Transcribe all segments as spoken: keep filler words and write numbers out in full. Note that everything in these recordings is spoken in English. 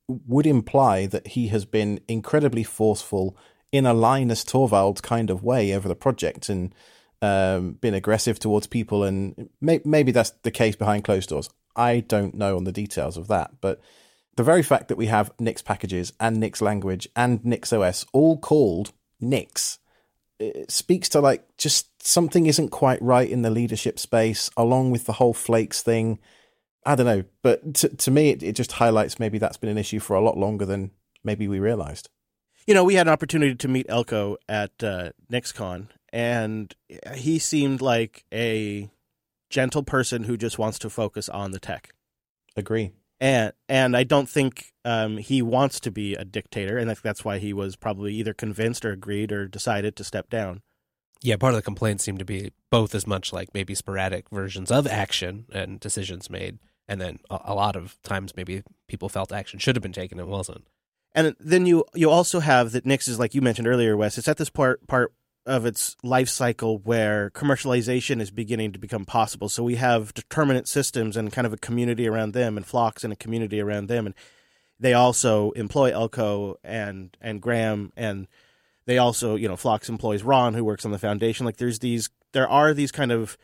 would imply that he has been incredibly forceful in a Linus Torvalds kind of way over the project and um, been aggressive towards people. And may- maybe that's the case behind closed doors. I don't know on the details of that. But the very fact that we have Nix packages and Nix language and Nix O S all called Nix, it speaks to like just something isn't quite right in the leadership space, along with the whole Flakes thing. I don't know, but to, to me, it, it just highlights maybe that's been an issue for a lot longer than maybe we realized. You know, we had an opportunity to meet Elko at uh, NixCon, and he seemed like a gentle person who just wants to focus on the tech. Agree. And and I don't think um, he wants to be a dictator, and that's why he was probably either convinced or agreed or decided to step down. Yeah, part of the complaints seem to be both as much like maybe sporadic versions of action and decisions made, and then a, a lot of times maybe people felt action should have been taken and wasn't. And then you you also have that Nix is, like you mentioned earlier, Wes, it's at this part part of its life cycle where commercialization is beginning to become possible. So we have determinate systems and kind of a community around them, and Phlox and a community around them, and they also employ Elko and and Graham, and they also, you know, Phlox employs Ron, who works on the foundation. Like there's these, there are these kind of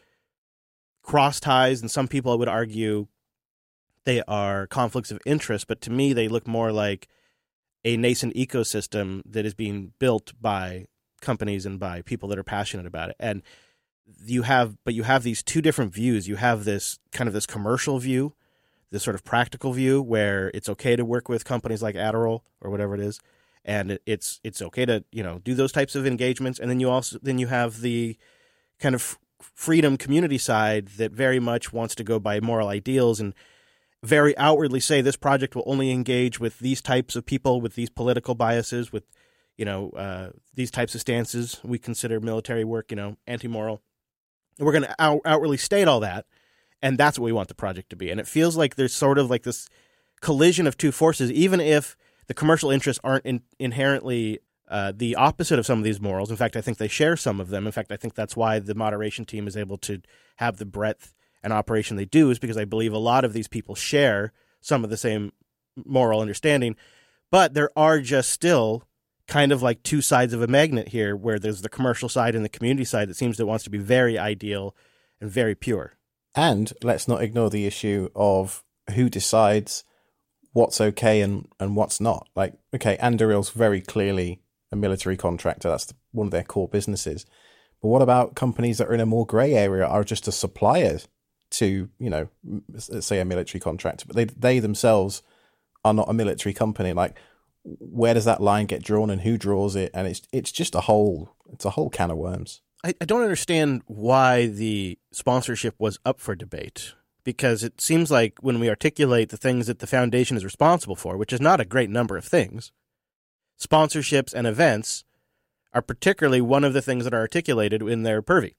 cross ties, and some people would argue they are conflicts of interest, but to me they look more like a nascent ecosystem that is being built by companies and by people that are passionate about it. And you have, but you have these two different views. You have this kind of this commercial view, this sort of practical view where it's okay to work with companies like Adderall or whatever it is, and it's it's okay to, you know, do those types of engagements. And then you also then you have the kind of freedom community side that very much wants to go by moral ideals and very outwardly say this project will only engage with these types of people, with these political biases, with, you know, uh, these types of stances. We consider military work, you know, anti-moral. And we're going to out- outwardly state all that, and that's what we want the project to be. And it feels like there's sort of like this collision of two forces, even if the commercial interests aren't in- inherently uh, the opposite of some of these morals. In fact, I think they share some of them. In fact, I think that's why the moderation team is able to have the breadth and operation they do, is because I believe a lot of these people share some of the same moral understanding. But there are just still kind of like two sides of a magnet here, where there's the commercial side and the community side that seems that wants to be very ideal and very pure. And let's not ignore the issue of who decides what's okay and, and what's not. Like, okay, Anduril's very clearly a military contractor. That's the, one of their core businesses. But what about companies that are in a more grey area, are just a supplier to, you know, let's say a military contractor, but they they themselves are not a military company? Like, where does that line get drawn and who draws it? And it's it's just a whole it's a whole can of worms. I, I don't understand why the sponsorship was up for debate, because it seems like when we articulate the things that the foundation is responsible for, which is not a great number of things, sponsorships and events are particularly one of the things that are articulated in their purview.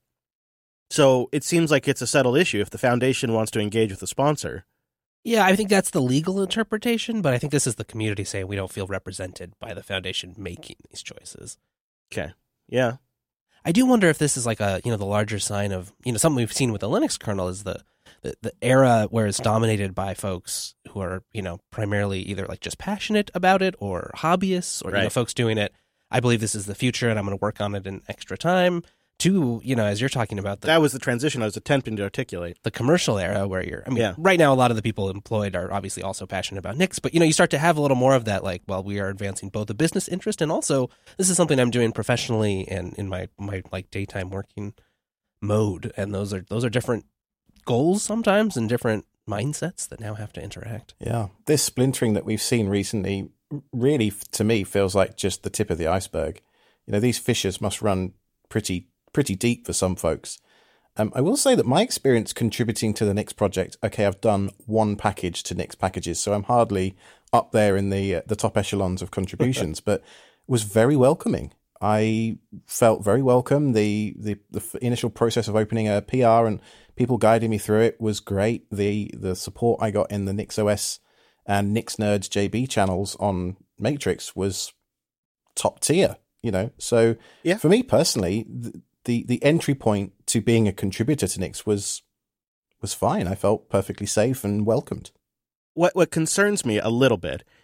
So it seems like it's a settled issue if the foundation wants to engage with the sponsor. Yeah, I think that's the legal interpretation, but I think this is the community saying we don't feel represented by the foundation making these choices. Okay. Yeah. I do wonder if this is like a, you know, the larger sign of, you know, something we've seen with the Linux kernel is the, the, the era where it's dominated by folks who are, you know, primarily either like just passionate about it or hobbyists or, right. you know, folks doing it. I believe this is the future and I'm going to work on it in extra time. To, you know, as you're talking about, the, that was the transition I was attempting to articulate. The commercial era where you're, I mean, yeah. right now a lot of the people employed are obviously also passionate about Nix, but, you know, you start to have a little more of that, like, well, we are advancing both a business interest and also this is something I'm doing professionally and in my, my like daytime working mode. And those are, those are different goals sometimes and different mindsets that now have to interact. Yeah. This splintering that we've seen recently really, to me, feels like just the tip of the iceberg. You know, these fissures must run pretty pretty deep for some folks. Um, I will say that my experience contributing to the Nix project, okay, I've done one package to Nix packages, so I'm hardly up there in the uh, the top echelons of contributions, but was very welcoming. I felt very welcome. The, the the initial process of opening a P R and people guiding me through it was great. The the support I got in the NixOS and Nix Nerds J B channels on Matrix was top tier, you know. So yeah. For me personally, th- The the entry point to being a contributor to Nix was was fine. I felt perfectly safe and welcomed. What what concerns me a little bit